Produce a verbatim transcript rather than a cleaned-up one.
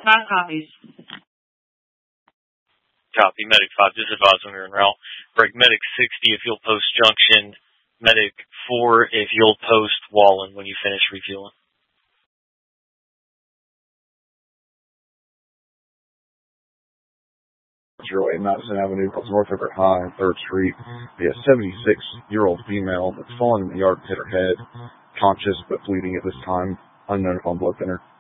Five copies. Copy. Medic five, just advise when you're en route. Break Medic sixty if you'll post Junction. Medic four if you'll post Wallen when you finish refueling. zero eight Madison Avenue, North River High, third Street. Be a seventy-six-year-old female that's fallen in the yard and hit her head, conscious but bleeding at this time, unknown if on blood thinner.